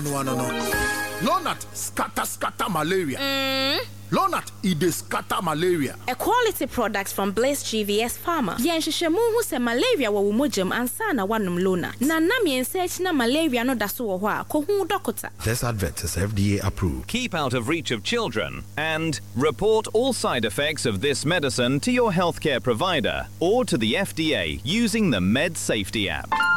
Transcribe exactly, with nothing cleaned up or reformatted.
no no no. Lonat scatter scatter malaria. Mm. Lonat it dey scatter malaria. A quality product from Blaze G V S Pharma. Yen hwehwemu hu se malaria wo womojam ansa na wanum Lonat. Na nam yen search na malaria no da so wo ho a ko hu doctor. This advert is F D A approved. Keep out of reach of children and report all side effects of this medicine to your healthcare provider or to the F D A using the Med Safety app.